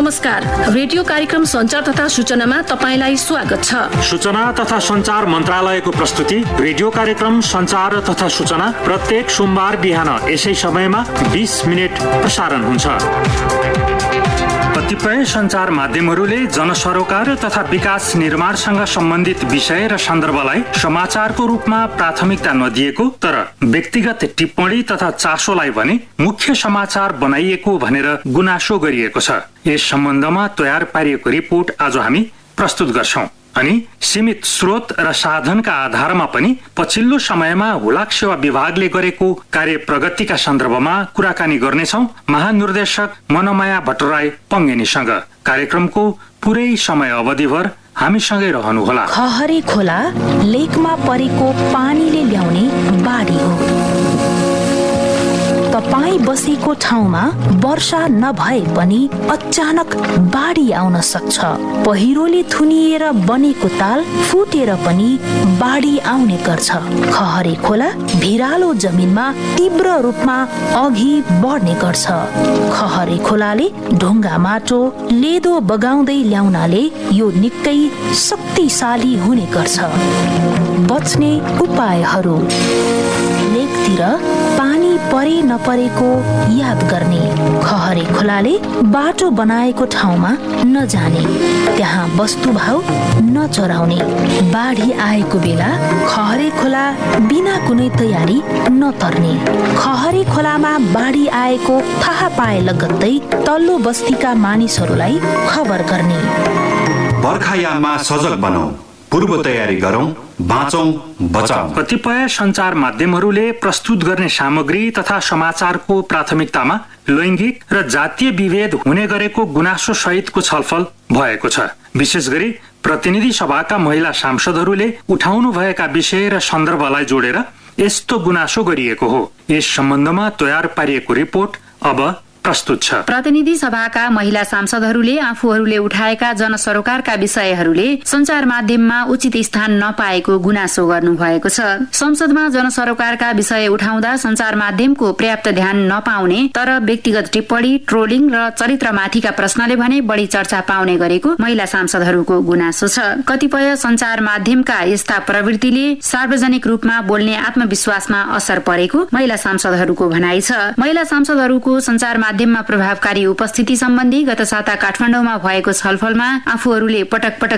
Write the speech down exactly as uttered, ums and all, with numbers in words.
नमस्कार, रेडियो कार्यक्रम संचार तथा सूचनामा तपाईलाई स्वागत छ। सूचना तथा संचार मन्त्रालयको प्रस्तुति रेडियो कार्यक्रम संचार तथा सूचना प्रत्येक सोमबार बिहान यसै समयमा बीस मिनट प्रसारण हुन्छ। कतिपय संचार माध्यमहरूले जनसरोकार तथा विकास निर्माणसँग सम्बन्धित विषय र सन्दर्भलाई समाचारको रूपमा प्राथमिकता नदिएको तर व्यक्तिगत टिप्पणी तथा चासोलाई भने मुख्य समाचार बनाइएको भनेर गुनासो गरिएको छ। यस सम्बन्धमा तयार पारिएको रिपोर्ट आज हामी प्रस्तुत गर्छौं अनि सीमित स्रोत र साधनका आधारमा पनि पछिल्लो समयमा हुलाक सेवा विभागले गरेको कार्य प्रगतिका सन्दर्भमा कुराकानी गर्नेछौं महानिर्देशक मनोमाया भट्टराई पङ्गेनीसँग। कार्यक्रमको पुरै समय अवधिभर हामीसँगै रहनुहोला। खहरे खोला लेकमा परेको पानीले ल्याउने बाढी हो। तपाई बसेको ठाउँमा वर्षा नभए पनि अचानक बाढी आउन सक्छ। पहिरोले थुनिएर बनेको ताल फुटेर पनि बाढी आउने गर्छ। खहरे खोला भिरालो जमिनमा तीव्र रूपमा अघि बढ्ने गर्छ। खहरे खोलाले ढुङ्गा माटो लेदो बगाउँदै ल्याउनाले यो निकै शक्तिशाली हुने गर्छ। बच्ने उपायहरू: लेकतिर पानी परे नपरेको याद गर्ने। खहरे खोलाले बाटो बनाएको ठाउँमा नजाने। त्यहाँ वस्तुभाव नचराउने। बाढी आएको बेला खहरे खोला बिना कुनै तयारी नतर्ने। खहरे खोलामा बाढी आएको थाहा पाए लगत्तै तल्लो बस्तीका मानिसहरूलाई खबर गर्ने। बर्खायाममा सजग बनौं, पूर्व तयारी गरौं, बाँचौं बचाऊ। कतिपय संचार माध्यमहरूले प्रस्तुत गर्ने सामग्री तथा समाचारको प्राथमिकतामा लैङ्गिक र जातीय विभेद हुने गरेको गुनासो सहितको छलफल भएको छ। विशेष गरी प्रतिनिधि सभाका महिला सांसदहरूले उठाउनु भएका विषय र सन्दर्भलाई जोडेर यस्तो गुनासो गरिएको हो। यस सम्बन्धमा तयार पारिएको रिपोर्ट अब प्रस्तुत छ। प्रतिनिधि सभाका महिला सांसदहरूले आफूहरूले उठाएका जनसरोकारका विषयहरूले संचार माध्यममा उचित स्थान नपाएको गुनासो गर्नु भएको छ। संसदमा जनसरोकारका विषय उठाउँदा संचार माध्यमको पर्याप्त ध्यान नपाउने तर व्यक्तिगत टिप्पणी, ट्रोलिङ र चरित्रमाथिका प्रश्नले भने बढी चर्चा पाउने गरेको महिला सांसदहरूको गुनासो छ। कतिपय संचार माध्यमका यस्ता प्रवृत्तिले सार्वजनिक रूपमा बोल्ने आत्मविश्वासमा असर परेको महिला सांसदहरूको भनाइ छ। महिला सांसदहरूको संचार माध्यममा प्रभावकारी उपस्थिति सम्बन्धी गत साता काठमाडौँमा भएको छलफलमा आफूहरूले पटक पटक